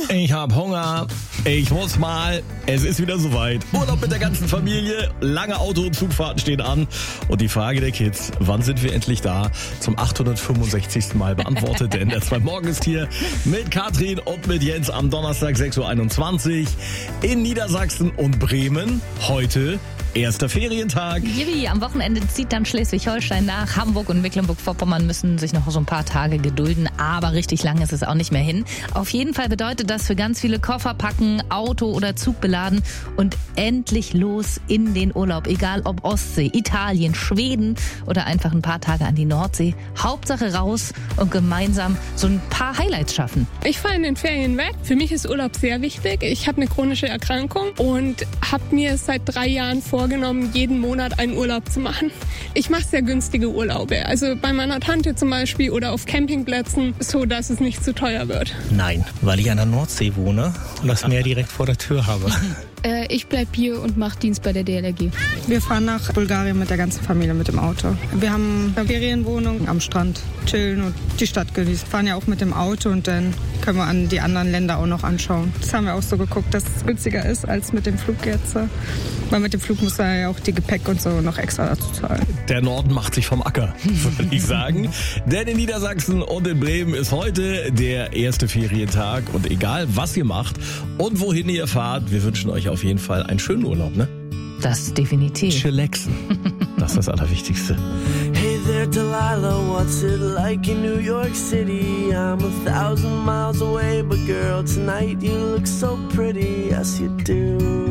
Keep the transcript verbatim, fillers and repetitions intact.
Ich hab Hunger. Ich muss mal. Es ist wieder soweit. Urlaub mit der ganzen Familie. Lange Auto- und Zugfahrten stehen an. Und die Frage der Kids, wann sind wir endlich da? Zum achthundertfünfundsechzigsten Mal beantwortet. Denn der zwei Morgen ist hier mit Katrin und mit Jens am Donnerstag sechs Uhr einundzwanzig in Niedersachsen und Bremen. Heute erster Ferientag. Jibi, am Wochenende zieht dann Schleswig-Holstein nach. Hamburg und Mecklenburg-Vorpommern müssen sich noch so ein paar Tage gedulden, aber richtig lang ist es auch nicht mehr hin. Auf jeden Fall bedeutet das für ganz viele Koffer packen, Auto oder Zug beladen und endlich los in den Urlaub. Egal ob Ostsee, Italien, Schweden oder einfach ein paar Tage an die Nordsee. Hauptsache raus und gemeinsam so ein paar Highlights schaffen. Ich fahre in den Ferien weg. Für mich ist Urlaub sehr wichtig. Ich habe eine chronische Erkrankung und habe mir seit drei Jahren vorgenommen, jeden Monat einen Urlaub zu machen. Ich mache sehr günstige Urlaube, also bei meiner Tante zum Beispiel oder auf Campingplätzen, so dass es nicht zu teuer wird. Nein, weil ich an der Nordsee wohne und das Meer direkt vor der Tür habe. Äh, ich bleib hier und mache Dienst bei der D L R G. Wir fahren nach Bulgarien mit der ganzen Familie mit dem Auto. Wir haben eine Ferienwohnung am Strand, chillen und die Stadt genießen. Fahren ja auch mit dem Auto und dann können wir an die anderen Länder auch noch anschauen. Das haben wir auch so geguckt, dass es günstiger ist als mit dem Flug jetzt. Weil mit dem Flug muss man ja auch die Gepäck und so noch extra dazu zahlen. Der Norden macht sich vom Acker, würde ich sagen. Denn in Niedersachsen und in Bremen ist heute der erste Ferientag. Und egal, was ihr macht und wohin ihr fahrt, wir wünschen euch auf jeden Fall einen schönen Urlaub, ne? Das definitiv. Chillaxen. Das ist das Allerwichtigste. Hey there, Delilah, what's it like in New York City? I'm a thousand miles away, but girl, tonight you look so pretty, yes you do.